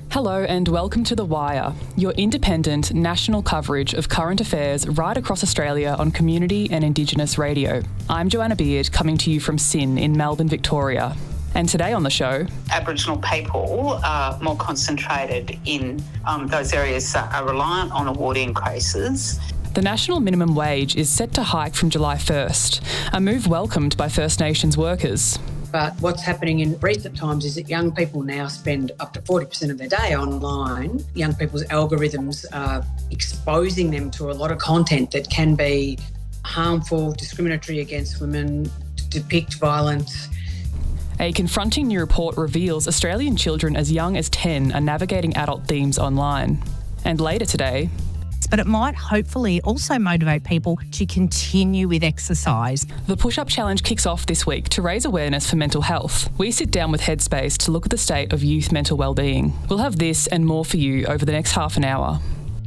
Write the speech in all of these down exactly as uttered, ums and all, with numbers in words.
Hello and welcome to The Wire, your independent national coverage of current affairs right across Australia on community and Indigenous radio. I'm Joanna Beard, coming to you from S I N in Melbourne, Victoria. And today on the show, Aboriginal people are more concentrated in um, those areas that are reliant on award increases. The national minimum wage is set to hike from July first, a move welcomed by First Nations workers. But what's happening in recent times is that young people now spend up to forty percent of their day online. Young people's algorithms are exposing them to a lot of content that can be harmful, discriminatory against women, depict violence. A confronting new report reveals Australian children as young as ten are navigating adult themes online. And later today, but it might hopefully also motivate people to continue with exercise. The Push-Up Challenge kicks off this week to raise awareness for mental health. We sit down with Headspace to look at the state of youth mental wellbeing. We'll have this and more for you over the next half an hour.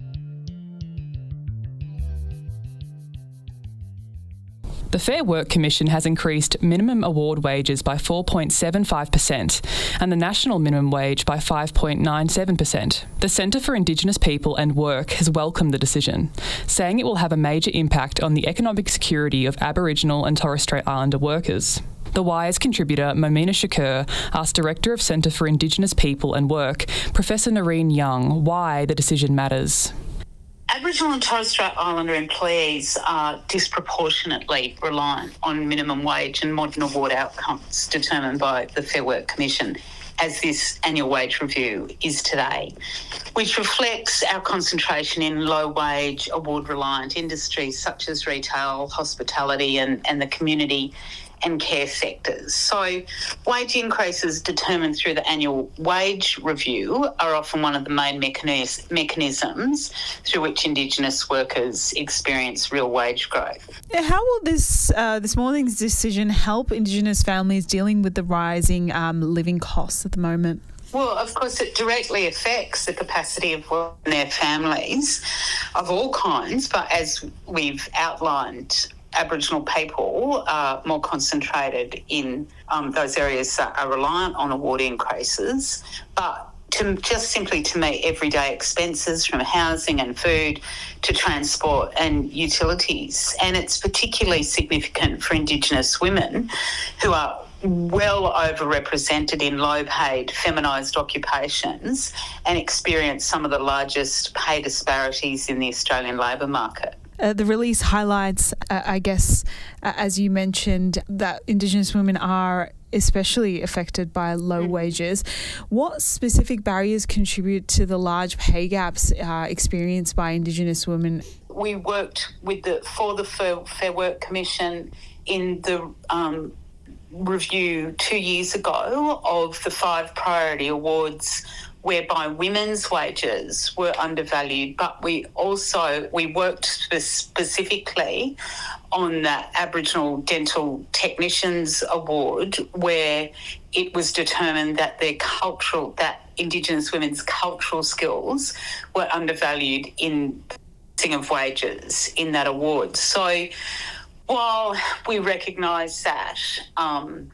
The Fair Work Commission has increased minimum award wages by four point seven five percent and the national minimum wage by five point nine seven percent. The Centre for Indigenous People and Work has welcomed the decision, saying it will have a major impact on the economic security of Aboriginal and Torres Strait Islander workers. The Wire's contributor, Momina Shakur, asked Director of Centre for Indigenous People and Work, Professor Noreen Young, why the decision matters. Aboriginal and Torres Strait Islander employees are disproportionately reliant on minimum wage and modern award outcomes determined by the Fair Work Commission, as this annual wage review is today, which reflects our concentration in low-wage, award-reliant industries such as retail, hospitality and, and the community and care sectors. So wage increases determined through the annual wage review are often one of the main mechanis- mechanisms through which Indigenous workers experience real wage growth. How will this uh, this morning's decision help Indigenous families dealing with the rising um, living costs at the moment? Well, of course, it directly affects the capacity of work in their families of all kinds, but as we've outlined, Aboriginal people are more concentrated in um, those areas that are reliant on award increases, but to just simply to meet everyday expenses from housing and food to transport and utilities. And it's particularly significant for Indigenous women who are well overrepresented in low-paid, feminised occupations and experience some of the largest pay disparities in the Australian labour market. Uh, the release highlights, uh, I guess, uh, as you mentioned, that Indigenous women are especially affected by low mm-hmm. wages. What specific barriers contribute to the large pay gaps uh, experienced by Indigenous women? We worked with the for the Fair, Fair Work Commission in the um, review two years ago of the five priority awards whereby women's wages were undervalued, but we also, we worked specifically on the Aboriginal Dental Technicians Award, where it was determined that their cultural, that Indigenous women's cultural skills were undervalued in fixing of wages in that award. So while we recognise that, um,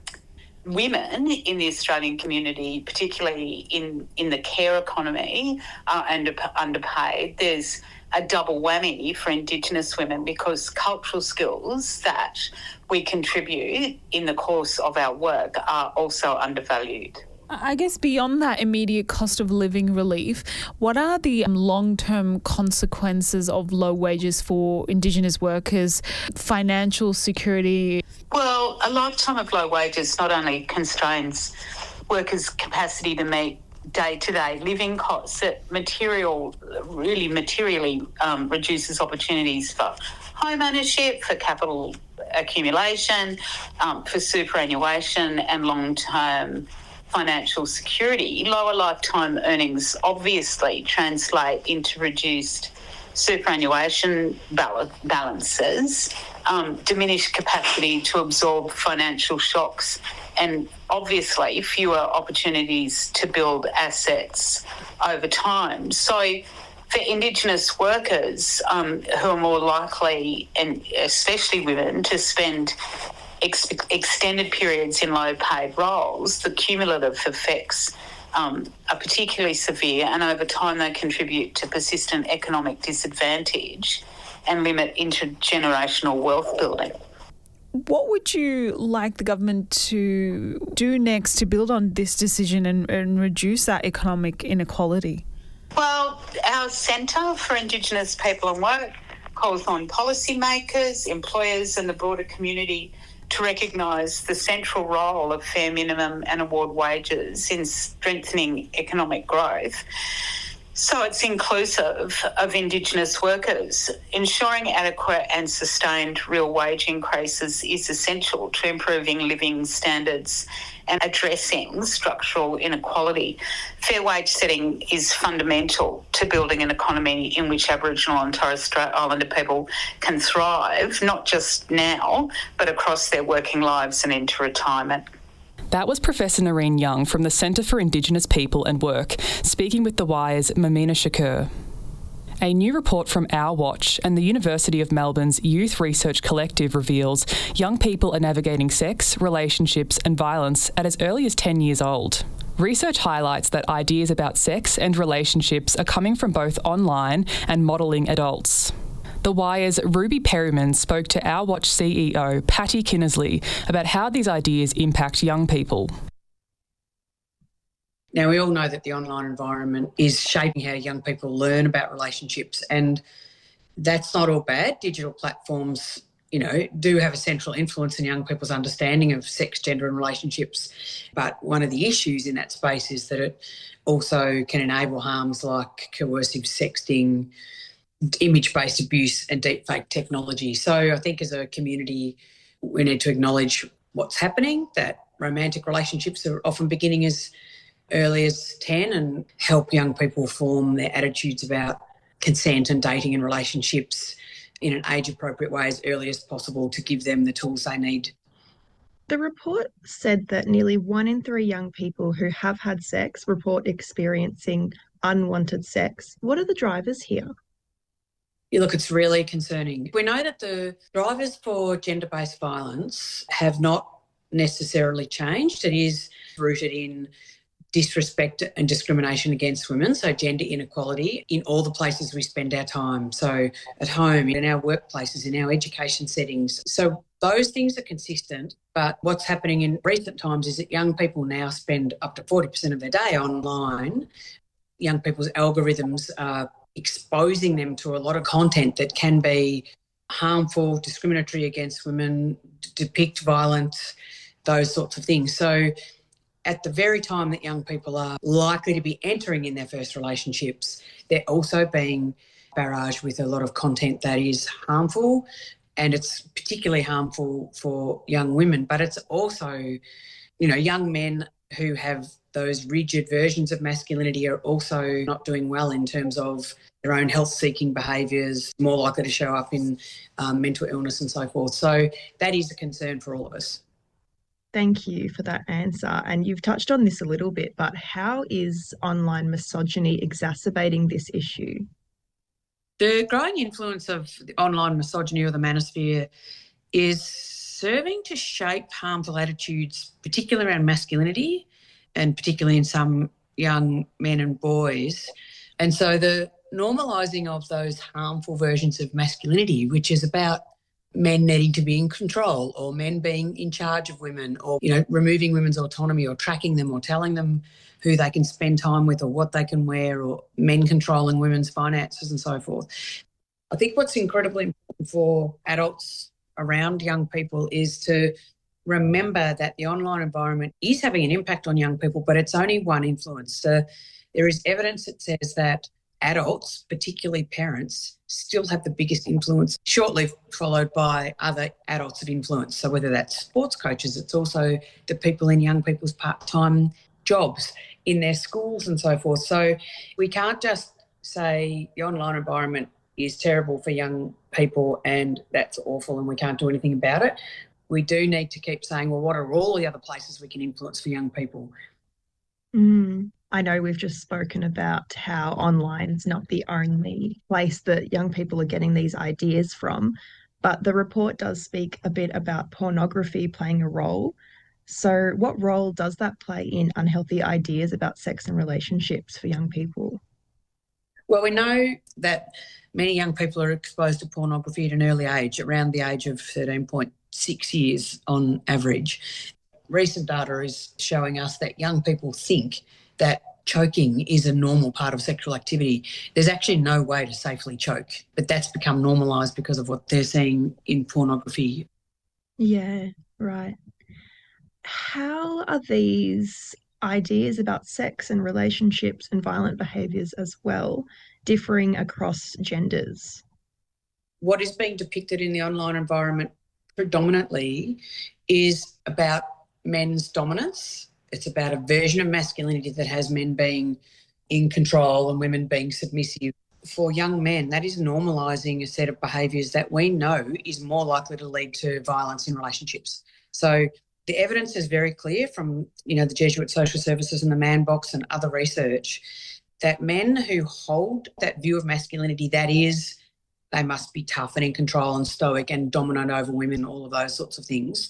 women in the Australian community, particularly in, in the care economy, are under, underpaid. There's a double whammy for Indigenous women because cultural skills that we contribute in the course of our work are also undervalued. I guess beyond that immediate cost of living relief, what are the long-term consequences of low wages for Indigenous workers, financial security? Well, a lifetime of low wages not only constrains workers' capacity to meet day-to-day living costs, it material, really materially um, reduces opportunities for home ownership, for capital accumulation, um, for superannuation and long-term financial security. Lower lifetime earnings obviously translate into reduced superannuation balances, um, diminished capacity to absorb financial shocks, and obviously fewer opportunities to build assets over time. So for Indigenous workers um, who are more likely, and especially women, to spend ex- extended periods in low-paid roles, the cumulative effects um, are particularly severe, and over time they contribute to persistent economic disadvantage and limit intergenerational wealth building. What would you like the government to do next to build on this decision and, and reduce that economic inequality? Well, our Centre for Indigenous People and Work calls on policymakers, employers and the broader community to recognise the central role of fair minimum and award wages in strengthening economic growth. So it's inclusive of Indigenous workers. Ensuring adequate and sustained real wage increases is essential to improving living standards and addressing structural inequality. Fair wage setting is fundamental to building an economy in which Aboriginal and Torres Strait Islander people can thrive, not just now, but across their working lives and into retirement. That was Professor Noreen Young from the Centre for Indigenous People and Work, speaking with The Wire's Mamina Shakur. A new report from Our Watch and the University of Melbourne's Youth Research Collective reveals young people are navigating sex, relationships and violence at as early as ten years old. Research highlights that ideas about sex and relationships are coming from both online and modelling adults. The Wire's Ruby Perryman spoke to Our Watch C E O Patty Kinnersley about how these ideas impact young people. Now, we all know that the online environment is shaping how young people learn about relationships, and that's not all bad. Digital platforms, you know, do have a central influence in young people's understanding of sex, gender and relationships. But one of the issues in that space is that it also can enable harms like coercive sexting, image-based abuse and deepfake technology. So I think as a community we need to acknowledge what's happening, that romantic relationships are often beginning as early as ten, and help young people form their attitudes about consent and dating and relationships in an age-appropriate way as early as possible to give them the tools they need. The report said that nearly one in three young people who have had sex report experiencing unwanted sex. What are the drivers here? Yeah, look, it's really concerning. We know that the drivers for gender-based violence have not necessarily changed. It is rooted in disrespect and discrimination against women, so gender inequality in all the places we spend our time, so at home, in our workplaces, in our education settings. So those things are consistent, but what's happening in recent times is that young people now spend up to forty percent of their day online. Young people's algorithms are exposing them to a lot of content that can be harmful, discriminatory against women, depict violence, those sorts of things. So at the very time that young people are likely to be entering in their first relationships, they're also being barraged with a lot of content that is harmful, and it's particularly harmful for young women. But it's also, you know, young men who have those rigid versions of masculinity are also not doing well in terms of their own health-seeking behaviours, more likely to show up in um, mental illness and so forth. So that is a concern for all of us. Thank you for that answer. And you've touched on this a little bit, but how is online misogyny exacerbating this issue? The growing influence of the online misogyny or the manosphere is serving to shape harmful attitudes, particularly around masculinity and particularly in some young men and boys. And so the normalising of those harmful versions of masculinity, which is about men needing to be in control or men being in charge of women, or, you know, removing women's autonomy or tracking them or telling them who they can spend time with or what they can wear, or men controlling women's finances and so forth. I think what's incredibly important for adults around young people is to remember that the online environment is having an impact on young people, but it's only one influence. So there is evidence that says that adults, particularly parents, still have the biggest influence, shortly followed by other adults of influence. So whether that's sports coaches, it's also the people in young people's part-time jobs, in their schools and so forth. So we can't just say the online environment is terrible for young people and that's awful and we can't do anything about it. We do need to keep saying, well, what are all the other places we can influence for young people? Mm. I know we've just spoken about how online's not the only place that young people are getting these ideas from, but the report does speak a bit about pornography playing a role. So what role does that play in unhealthy ideas about sex and relationships for young people? Well, we know that many young people are exposed to pornography at an early age, around the age of thirteen point six years on average. Recent data is showing us that young people think that choking is a normal part of sexual activity. There's actually no way to safely choke, but that's become normalised because of what they're seeing in pornography. Yeah, right. How are these ideas about sex and relationships and violent behaviours as well differing across genders? What is being depicted in the online environment predominantly is about men's dominance. It's about a version of masculinity that has men being in control and women being submissive. For young men, that is normalising a set of behaviours that we know is more likely to lead to violence in relationships. So the evidence is very clear from, you know, the Jesuit Social Services and the Man Box and other research that men who hold that view of masculinity, that is, they must be tough and in control and stoic and dominant over women, all of those sorts of things,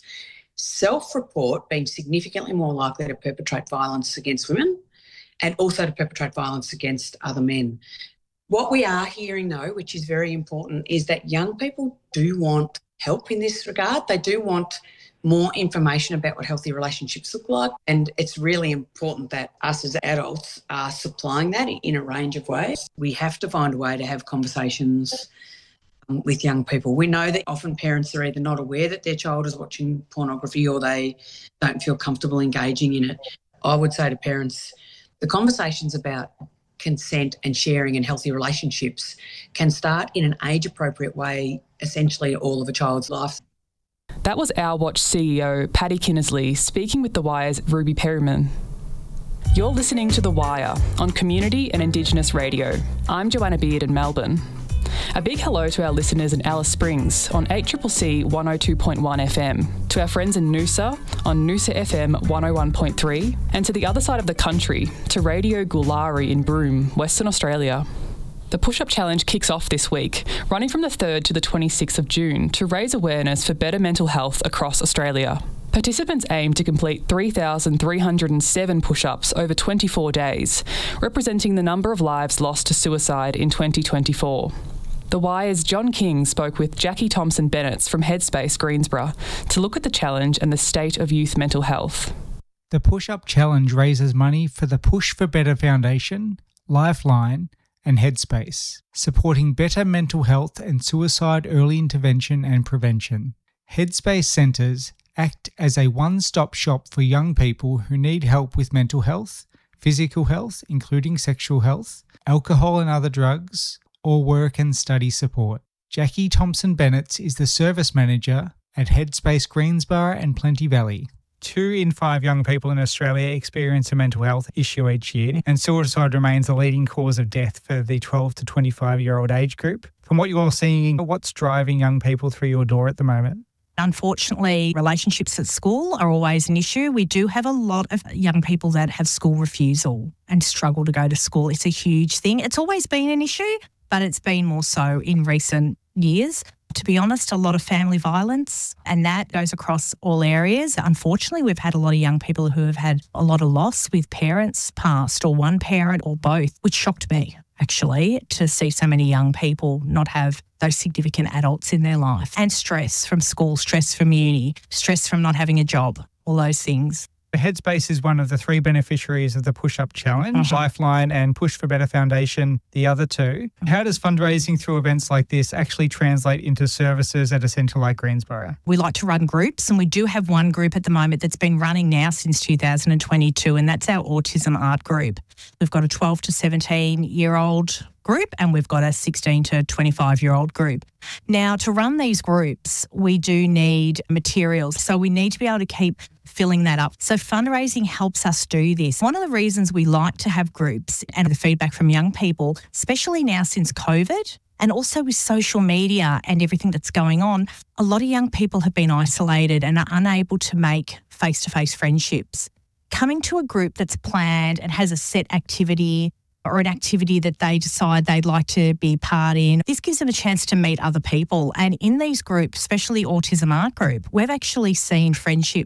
self-report being significantly more likely to perpetrate violence against women and also to perpetrate violence against other men. What we are hearing, though, which is very important, is that young people do want help in this regard. They do want more information about what healthy relationships look like, and it's really important that us as adults are supplying that in a range of ways. We have to find a way to have conversations with young people. We know that often parents are either not aware that their child is watching pornography or they don't feel comfortable engaging in it. I would say to parents, the conversations about consent and sharing and healthy relationships can start in an age-appropriate way, essentially all of a child's life. That was Our Watch C E O Paddy Kinnersley speaking with The Wire's Ruby Perryman. You're listening to The Wire on Community and Indigenous Radio. I'm Joanna Beard in Melbourne. A big hello to our listeners in Alice Springs on eight C C C one oh two point one F M, to our friends in Noosa on Noosa F M one oh one point three, and to the other side of the country, to Radio Gulari in Broome, Western Australia. The Push-Up Challenge kicks off this week, running from the third to the twenty-sixth of June to raise awareness for better mental health across Australia. Participants aim to complete three thousand three hundred seven push-ups over twenty-four days, representing the number of lives lost to suicide in twenty twenty-four. The Wire's John King spoke with Jackie Thompson-Bennett from Headspace Greensborough to look at the challenge and the state of youth mental health. The Push-Up Challenge raises money for the Push for Better Foundation, Lifeline and Headspace, supporting better mental health and suicide early intervention and prevention. Headspace centres act as a one-stop shop for young people who need help with mental health, physical health, including sexual health, alcohol and other drugs, or work and study support. Jackie Thompson-Bennett is the service manager at Headspace Greensborough and Plenty Valley. Two in five young people in Australia experience a mental health issue each year, and suicide remains the leading cause of death for the twelve to twenty-five-year-old age group. From what you're seeing, what's driving young people through your door at the moment? Unfortunately, relationships at school are always an issue. We do have a lot of young people that have school refusal and struggle to go to school. It's a huge thing. It's always been an issue, but it's been more so in recent years. To be honest, a lot of family violence, and that goes across all areas. Unfortunately, we've had a lot of young people who have had a lot of loss with parents passed, or one parent or both, which shocked me, actually, to see so many young people not have those significant adults in their life. And stress from school, stress from uni, stress from not having a job, all those things. Headspace is one of the three beneficiaries of the Push-Up Challenge, uh-huh. Lifeline and Push for Better Foundation, the other two. How does fundraising through events like this actually translate into services at a centre like Greensborough? We like to run groups, and we do have one group at the moment that's been running now since two thousand twenty-two, and that's our Autism Art Group. We've got a twelve to seventeen-year-old group, and we've got a sixteen to twenty-five-year-old group. Now, to run these groups, we do need materials, so we need to be able to keep filling that up. So fundraising helps us do this. One of the reasons we like to have groups, and the feedback from young people, especially now since COVID, and also with social media and everything that's going on, a lot of young people have been isolated and are unable to make face-to-face friendships. Coming to a group that's planned and has a set activity, or an activity that they decide they'd like to be part in, this gives them a chance to meet other people. And in these groups, especially Autism Art Group, we've actually seen friendships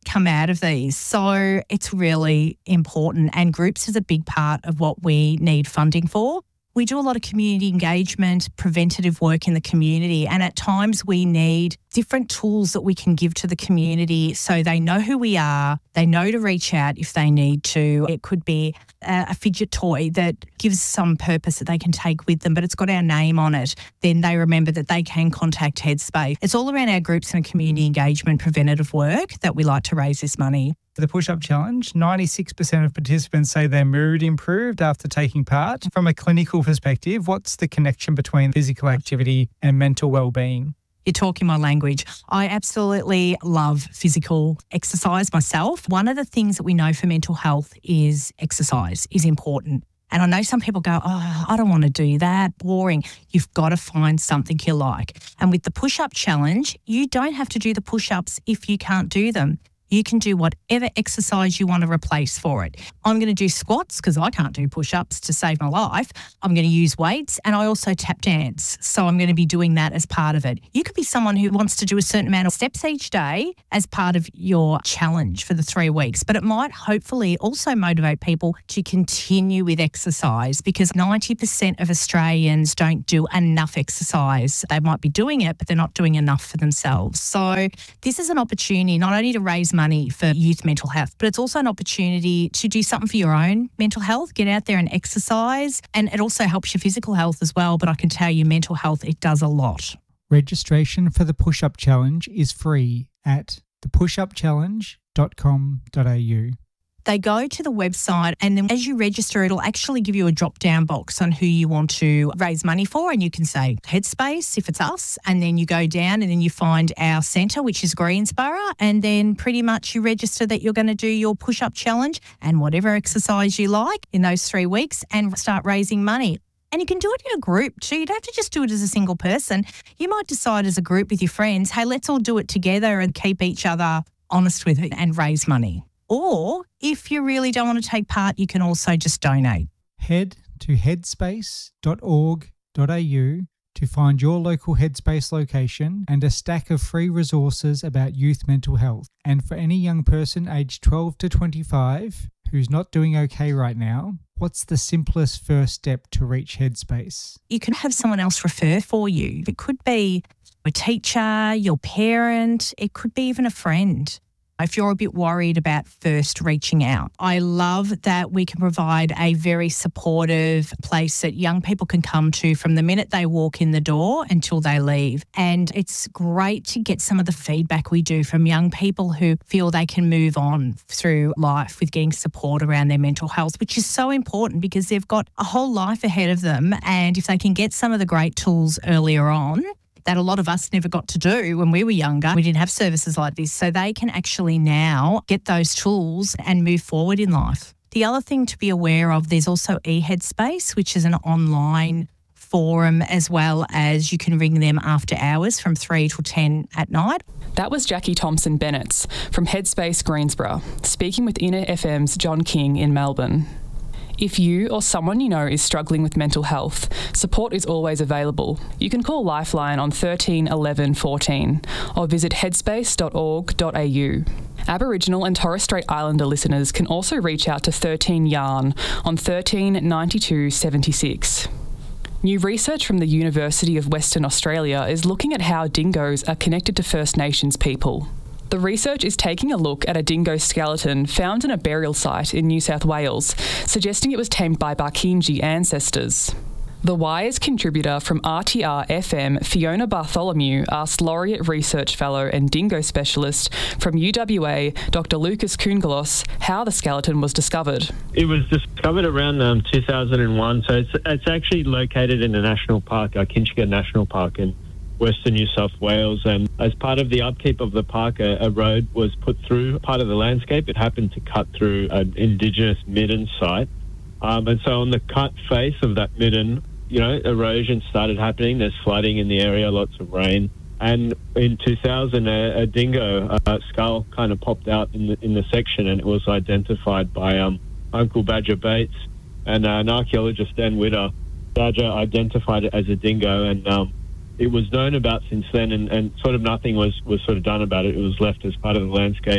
come out of these. So it's really important, and groups is a big part of what we need funding for. We do a lot of community engagement, preventative work in the community, and at times we need different tools that we can give to the community so they know who we are, they know to reach out if they need to. It could be a, a fidget toy that gives some purpose that they can take with them, but it's got our name on it. Then they remember that they can contact Headspace. It's all around our groups and community engagement, preventative work that we like to raise this money. For the push-up challenge, ninety-six percent of participants say their mood improved after taking part. From a clinical perspective, what's the connection between physical activity and mental well-being? You're talking my language. I absolutely love physical exercise myself. One of the things that we know for mental health is exercise is important. And I know some people go, oh, I don't want to do that, boring. You've got to find something you like. And with the push-up challenge, you don't have to do the push-ups if you can't do them. You can do whatever exercise you want to replace for it. I'm going to do squats because I can't do push-ups to save my life. I'm going to use weights, and I also tap dance. So I'm going to be doing that as part of it. You could be someone who wants to do a certain amount of steps each day as part of your challenge for the three weeks. But it might hopefully also motivate people to continue with exercise, because ninety percent of Australians don't do enough exercise. They might be doing it, but they're not doing enough for themselves. So this is an opportunity not only to raise money for youth mental health, but it's also an opportunity to do something for your own mental health, get out there and exercise, and it also helps your physical health as well. But I can tell you, mental health, it does a lot. Registration for the push-up challenge is free at the push up challenge dot com dot a u. They go to the website, and then as you register, it'll actually give you a drop-down box on who you want to raise money for, and you can say Headspace if it's us, and then you go down and then you find our centre, which is Greensborough, and then pretty much you register that you're going to do your push-up challenge and whatever exercise you like in those three weeks and start raising money. And you can do it in a group too. You don't have to just do it as a single person. You might decide as a group with your friends, hey, let's all do it together and keep each other honest with it and raise money. Or if you really don't want to take part, you can also just donate. Head to headspace dot org dot a u to find your local Headspace location and a stack of free resources about youth mental health. And for any young person aged twelve to twenty-five who's not doing okay right now, what's the simplest first step to reach Headspace? You can have someone else refer for you. It could be a teacher, your parent, it could be even a friend. If you're a bit worried about first reaching out, I love that we can provide a very supportive place that young people can come to from the minute they walk in the door until they leave. And it's great to get some of the feedback we do from young people who feel they can move on through life with getting support around their mental health, which is so important because they've got a whole life ahead of them. And if they can get some of the great tools earlier on, that a lot of us never got to do when we were younger. We didn't have services like this. So they can actually now get those tools and move forward in life. The other thing to be aware of, there's also eHeadspace, which is an online forum, as well as you can ring them after hours from three till ten at night. That was Jackie Thompson-Bennett from Headspace Greensborough, speaking with Inner F M's John King in Melbourne. If you or someone you know is struggling with mental health, support is always available. You can call Lifeline on thirteen eleven fourteen or visit headspace dot org dot a u. Aboriginal and Torres Strait Islander listeners can also reach out to thirteen Yarn on thirteen ninety-two seventy-six. New research from the University of Western Australia is looking at how dingoes are connected to First Nations people. The research is taking a look at a dingo skeleton found in a burial site in New South Wales, suggesting it was tamed by Barkindji ancestors. The Wires contributor from R T R F M, Fiona Bartholomew, asked Laureate Research Fellow and dingo specialist from U W A, Doctor Lucas Koungalos, how the skeleton was discovered. It was discovered around um, two thousand one, so it's, it's actually located in a national park, uh, Kinchega National Park in Western New South Wales, and as part of the upkeep of the park, a, a road was put through part of the landscape. It happened to cut through an Indigenous midden site, um, and so on the cut face of that midden, you know, erosion started happening. There's flooding in the area, lots of rain, and in two thousand, a, a dingo a skull kind of popped out in the in the section, and it was identified by um, Uncle Badger Bates and uh, an archaeologist, Dan Witter. Badger identified it as a dingo, and um, it was known about since then, and, and sort of nothing was, was sort of done about it. It was left as part of the landscape.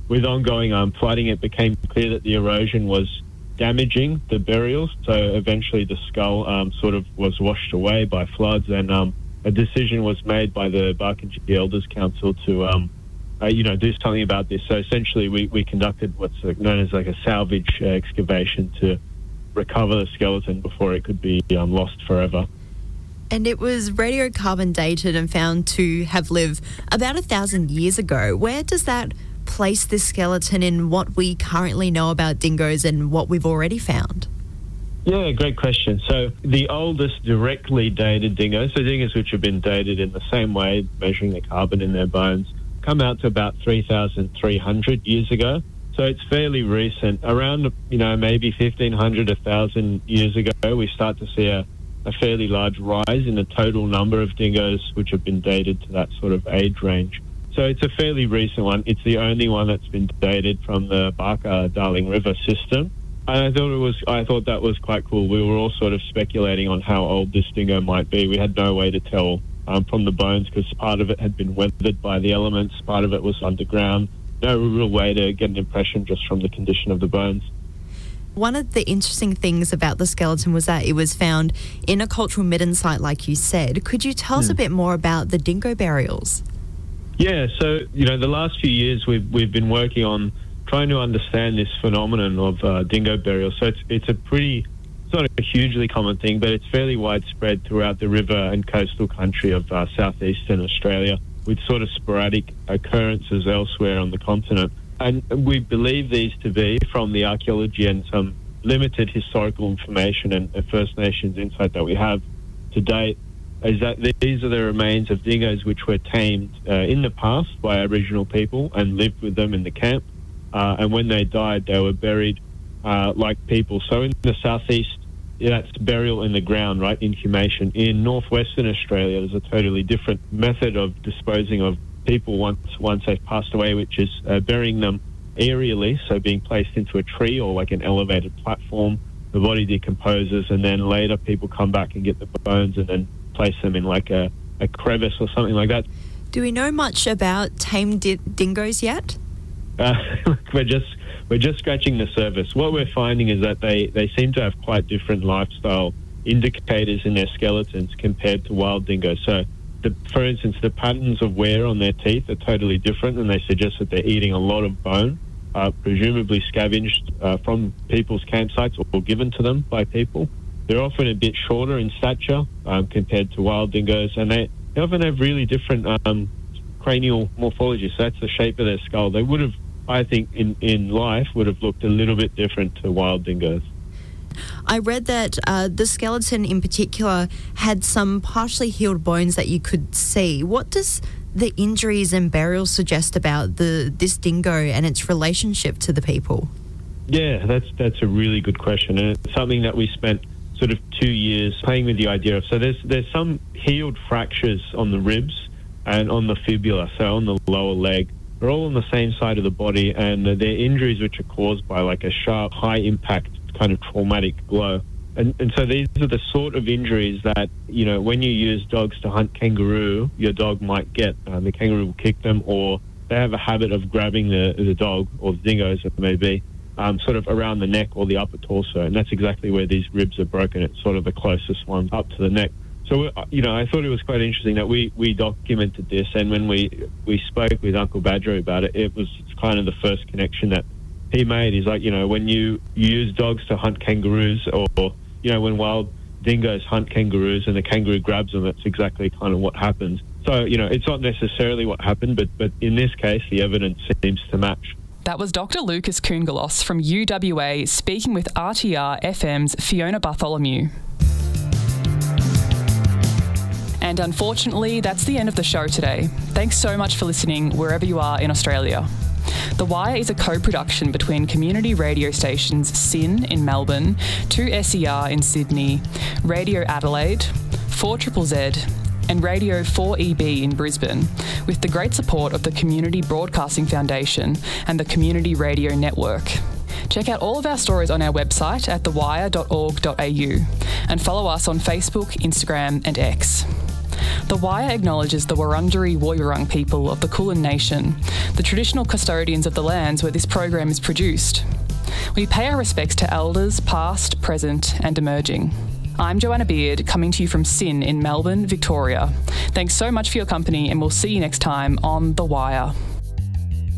with ongoing um, flooding, it became clear that the erosion was damaging the burials. So eventually the skull um, sort of was washed away by floods, and um, a decision was made by the Barkindji Elders Council to, um, uh, you know, do something about this. So essentially we, we conducted what's known as like a salvage uh, excavation to recover the skeleton before it could be um, lost forever. And it was radiocarbon dated and found to have lived about a thousand years ago. Where does that place this skeleton in what we currently know about dingoes and what we've already found? Yeah, great question. So the oldest directly dated dingoes, so dingoes which have been dated in the same way, measuring the carbon in their bones, come out to about three thousand three hundred years ago. So it's fairly recent. Around, you know, maybe fifteen hundred, one thousand years ago, we start to see a, a fairly large rise in the total number of dingoes which have been dated to that sort of age range. So it's a fairly recent one. It's the only one that's been dated from the Barker-Darling River system. And I thought it was. I thought that was quite cool. We were all sort of speculating on how old this dingo might be. We had no way to tell um, from the bones because part of it had been weathered by the elements, part of it was underground. No real way to get an impression just from the condition of the bones. One of the interesting things about the skeleton was that it was found in a cultural midden site, like you said. Could you tell us Hmm. a bit more about the dingo burials? Yeah, so, you know, the last few years we've we've been working on trying to understand this phenomenon of uh, dingo burial. So it's it's a pretty, it's not a hugely common thing, but it's fairly widespread throughout the river and coastal country of uh, southeastern Australia, with sort of sporadic occurrences elsewhere on the continent. And we believe these to be, from the archaeology and some limited historical information and uh, First Nations insight that we have to date, is that these are the remains of dingoes which were tamed uh, in the past by Aboriginal people and lived with them in the camp. Uh, and when they died, they were buried uh, like people. So in the southeast, yeah, that's burial in the ground, right, inhumation. In northwestern Australia, there's a totally different method of disposing of people once once they've passed away, which is uh, burying them aerially, so being placed into a tree or like an elevated platform. The body decomposes, and then later people come back and get the bones and then place them in like a, a crevice or something like that. Do we know much about tame di- dingoes yet? Uh, we're just we're just scratching the surface. What we're finding is that they, they seem to have quite different lifestyle indicators in their skeletons compared to wild dingoes. So, the, for instance, the patterns of wear on their teeth are totally different, and they suggest that they're eating a lot of bone, uh, presumably scavenged uh, from people's campsites or, or given to them by people. They're often a bit shorter in stature um, compared to wild dingoes, and they, they often have really different um, cranial morphology. So that's the shape of their skull. They would have, I think, in, in life, would have looked a little bit different to wild dingoes. I read that uh, the skeleton in particular had some partially healed bones that you could see. What does the injuries and burials suggest about the this dingo and its relationship to the people? Yeah, that's that's a really good question, and it's something that we spent sort of two years playing with the idea of. So there's there's some healed fractures on the ribs and on the fibula, so on the lower leg. They're all on the same side of the body, and they're injuries which are caused by like a sharp, high-impact kind of traumatic blow. And, and so these are the sort of injuries that, you know, when you use dogs to hunt kangaroo, your dog might get. Um, the kangaroo will kick them, or they have a habit of grabbing the, the dog, or the dingo as it may be, um, sort of around the neck or the upper torso. And that's exactly where these ribs are broken. It's sort of the closest one up to the neck. So, you know, I thought it was quite interesting that we, we documented this, and when we we spoke with Uncle Badger about it, it was kind of the first connection that he made. He's like, you know, when you use dogs to hunt kangaroos, or, you know, when wild dingoes hunt kangaroos and the kangaroo grabs them, that's exactly kind of what happens. So, you know, it's not necessarily what happened, but, but in this case, the evidence seems to match. That was Doctor Lucas Koongalos from U W A speaking with R T R F M's Fiona Bartholomew. And unfortunately, that's the end of the show today. Thanks so much for listening wherever you are in Australia. The Wire is a co-production between community radio stations S I N in Melbourne, two S E R in Sydney, Radio Adelaide, four Z Z Z, and Radio four E B in Brisbane, with the great support of the Community Broadcasting Foundation and the Community Radio Network. Check out all of our stories on our website at the wire dot org dot a u and follow us on Facebook, Instagram and X. The Wire acknowledges the Wurundjeri Woiwurrung people of the Kulin Nation, the traditional custodians of the lands where this program is produced. We pay our respects to elders past, present and emerging. I'm Joanna Beard, coming to you from S Y N in Melbourne, Victoria. Thanks so much for your company, and we'll see you next time on The Wire.